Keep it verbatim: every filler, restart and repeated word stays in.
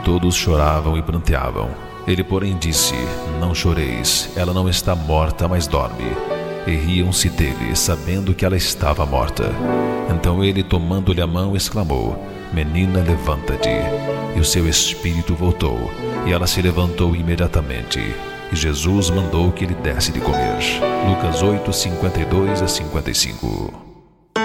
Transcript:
todos choravam e pranteavam. Ele, porém, disse: Não choreis, ela não está morta, mas dorme. E riam-se dele, sabendo que ela estava morta. Então ele, tomando-lhe a mão, exclamou: Menina, levanta-te. E o seu espírito voltou, e ela se levantou imediatamente. E Jesus mandou que lhe desse de comer. Lucas oito, cinquenta e dois a cinquenta e cinco.